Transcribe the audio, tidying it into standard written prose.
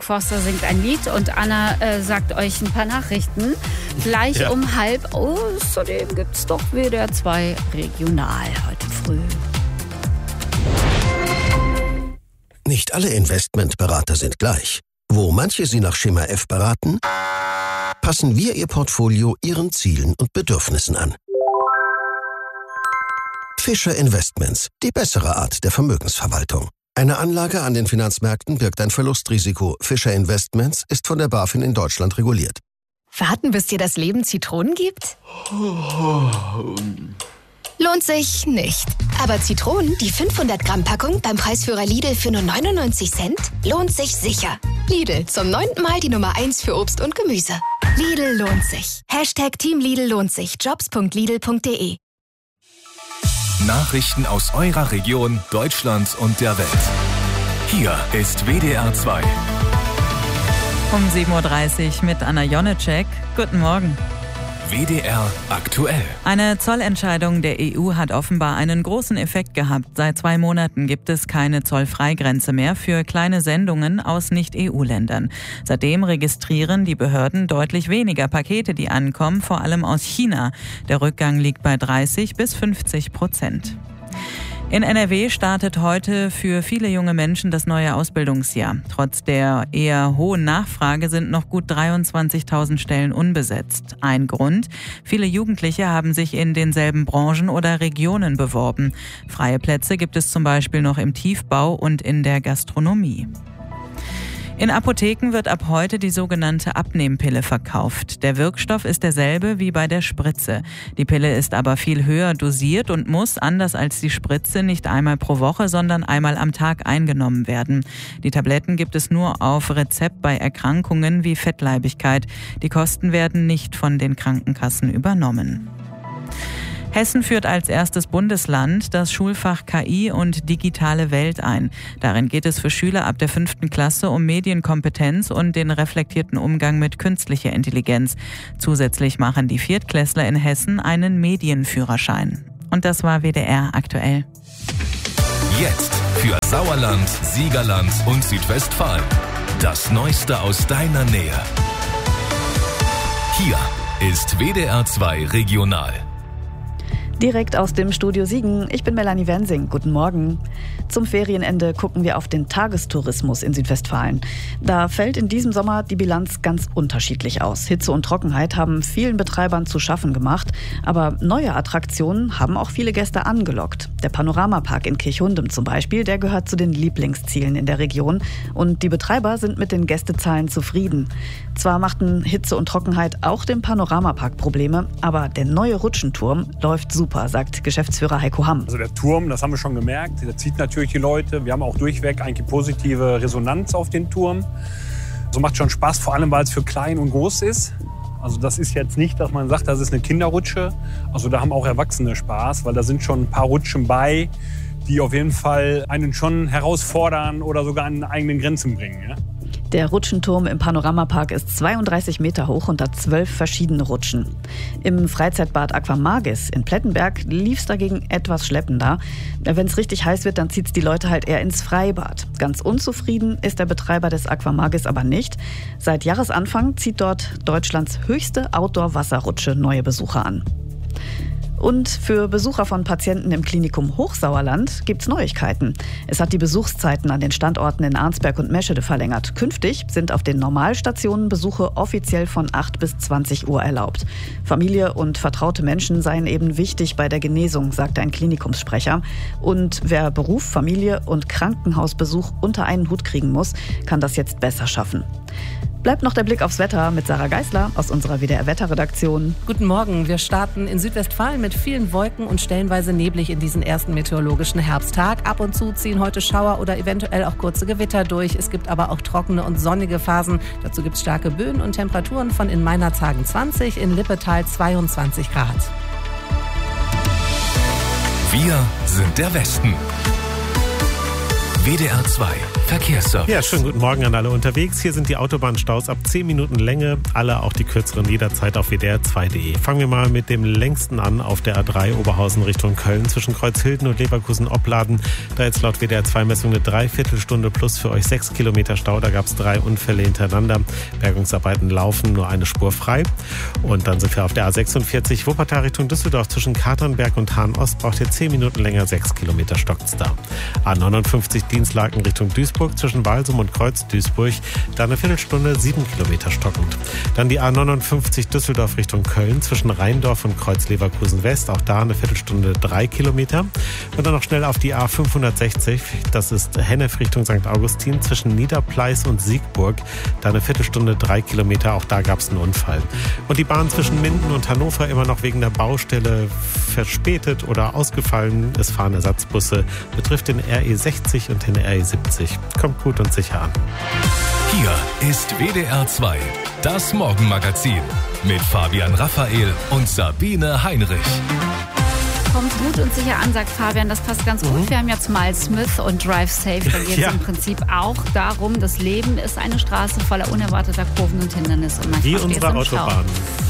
Forster singt ein Lied und Anna sagt euch ein paar Nachrichten. Gleich um 12:30. Außerdem gibt es doch WDR 2 regional heute früh. Nicht alle Investmentberater sind gleich. Wo manche Sie nach Schema F beraten, passen wir Ihr Portfolio Ihren Zielen und Bedürfnissen an. Fischer Investments, die bessere Art der Vermögensverwaltung. Eine Anlage an den Finanzmärkten birgt ein Verlustrisiko. Fischer Investments ist von der BaFin in Deutschland reguliert. Warten, bis dir das Leben Zitronen gibt? Lohnt sich nicht. Aber Zitronen, die 500-Gramm-Packung beim Preisführer Lidl für nur 99 Cent, lohnt sich sicher. Lidl, zum 9. Mal die Nummer 1 für Obst und Gemüse. Lidl lohnt sich. #Team Lidl lohnt sich. Jobs.lidl.de. Nachrichten aus eurer Region, Deutschland und der Welt. Hier ist WDR 2. Um 7:30 Uhr mit Anna Jonecek. Guten Morgen. WDR aktuell. Eine Zollentscheidung der EU hat offenbar einen großen Effekt gehabt. Seit 2 Monaten gibt es keine Zollfreigrenze mehr für kleine Sendungen aus Nicht-EU-Ländern. Seitdem registrieren die Behörden deutlich weniger Pakete, die ankommen, vor allem aus China. Der Rückgang liegt bei 30-50%. In NRW startet heute für viele junge Menschen das neue Ausbildungsjahr. Trotz der eher hohen Nachfrage sind noch gut 23.000 Stellen unbesetzt. Ein Grund: viele Jugendliche haben sich in denselben Branchen oder Regionen beworben. Freie Plätze gibt es zum Beispiel noch im Tiefbau und in der Gastronomie. In Apotheken wird ab heute die sogenannte Abnehmpille verkauft. Der Wirkstoff ist derselbe wie bei der Spritze. Die Pille ist aber viel höher dosiert und muss, anders als die Spritze, nicht einmal pro Woche, sondern einmal am Tag eingenommen werden. Die Tabletten gibt es nur auf Rezept bei Erkrankungen wie Fettleibigkeit. Die Kosten werden nicht von den Krankenkassen übernommen. Hessen führt als erstes Bundesland das Schulfach KI und digitale Welt ein. Darin geht es für Schüler ab der 5. Klasse um Medienkompetenz und den reflektierten Umgang mit künstlicher Intelligenz. Zusätzlich machen die Viertklässler in Hessen einen Medienführerschein. Und das war WDR aktuell. Jetzt für Sauerland, Siegerland und Südwestfalen. Das Neueste aus deiner Nähe. Hier ist WDR 2 regional. Direkt aus dem Studio Siegen. Ich bin Melanie Wensing. Guten Morgen. Zum Ferienende gucken wir auf den Tagestourismus in Südwestfalen. Da fällt in diesem Sommer die Bilanz ganz unterschiedlich aus. Hitze und Trockenheit haben vielen Betreibern zu schaffen gemacht. Aber neue Attraktionen haben auch viele Gäste angelockt. Der Panoramapark in Kirchhundem zum Beispiel, der gehört zu den Lieblingszielen in der Region. Und die Betreiber sind mit den Gästezahlen zufrieden. Zwar machten Hitze und Trockenheit auch dem Panoramapark Probleme, aber der neue Rutschenturm läuft super, sagt Geschäftsführer Heiko Hamm. Also der Turm, das haben wir schon gemerkt, der zieht natürlich die Leute. Wir haben auch durchweg eigentlich positive Resonanz auf den Turm. So macht schon Spaß, vor allem weil es für klein und groß ist. Also das ist jetzt nicht, dass man sagt, das ist eine Kinderrutsche. Also da haben auch Erwachsene Spaß, weil da sind schon ein paar Rutschen bei, die auf jeden Fall einen schon herausfordern oder sogar an eigenen Grenzen bringen. Ja? Der Rutschenturm im Panoramapark ist 32 Meter hoch und hat 12 verschiedene Rutschen. Im Freizeitbad Aquamagis in Plettenberg lief es dagegen etwas schleppender. Wenn es richtig heiß wird, dann zieht es die Leute halt eher ins Freibad. Ganz unzufrieden ist der Betreiber des Aquamagis aber nicht. Seit Jahresanfang zieht dort Deutschlands höchste Outdoor-Wasserrutsche neue Besucher an. Und für Besucher von Patienten im Klinikum Hochsauerland gibt's Neuigkeiten. Es hat die Besuchszeiten an den Standorten in Arnsberg und Meschede verlängert. Künftig sind auf den Normalstationen Besuche offiziell von 8 bis 20 Uhr erlaubt. Familie und vertraute Menschen seien eben wichtig bei der Genesung, sagte ein Klinikumssprecher. Und wer Beruf, Familie und Krankenhausbesuch unter einen Hut kriegen muss, kann das jetzt besser schaffen. Bleibt noch der Blick aufs Wetter mit Sarah Geisler aus unserer WDR-Wetterredaktion. Guten Morgen. Wir starten in Südwestfalen mit vielen Wolken und stellenweise neblig in diesen ersten meteorologischen Herbsttag. Ab und zu ziehen heute Schauer oder eventuell auch kurze Gewitter durch. Es gibt aber auch trockene und sonnige Phasen. Dazu gibt es starke Böen und Temperaturen von in Meinerzhagen 20, in Lippetal 22 Grad. Wir sind der Westen. WDR 2 Verkehrsservice. Ja, schönen guten Morgen an alle unterwegs. Hier sind die Autobahnstaus ab 10 Minuten Länge. Alle, auch die kürzeren, jederzeit auf wdr2.de. Fangen wir mal mit dem längsten an auf der A3 Oberhausen Richtung Köln zwischen Kreuzhilden und Leverkusen-Opladen. Da jetzt laut WDR2-Messung eine Dreiviertelstunde plus für euch 6 Kilometer Stau. Da gab es 3 Unfälle hintereinander. Bergungsarbeiten laufen, nur eine Spur frei. Und dann sind wir auf der A46 Wuppertal Richtung Düsseldorf zwischen Katernberg und Hahn-Ost. Braucht ihr 10 Minuten länger, 6 Kilometer stockt's da. A59 Dienstlaken Richtung Duisburg zwischen Walsum und Kreuz-Duisburg. Da eine Viertelstunde, 7 Kilometer stockend. Dann die A59 Düsseldorf Richtung Köln zwischen Rheindorf und Kreuz-Leverkusen-West. Auch da eine Viertelstunde, 3 Kilometer. Und dann noch schnell auf die A560. Das ist Hennef Richtung St. Augustin zwischen Niederpleis und Siegburg. Da eine Viertelstunde, 3 Kilometer. Auch da gab es einen Unfall. Und die Bahn zwischen Minden und Hannover immer noch wegen der Baustelle verspätet oder ausgefallen. Es fahren Ersatzbusse. Betrifft den RE60 und den RE70. Kommt gut und sicher an. Hier ist WDR 2, das Morgenmagazin mit Fabian Raphael und Sabine Heinrich. Kommt gut und sicher an, sagt Fabian. Das passt ganz gut. Wir haben ja zumal Smith und Drive Safe. Da geht es im Prinzip auch darum, das Leben ist eine Straße voller unerwarteter Kurven und Hindernisse. Und wie unsere Autobahn.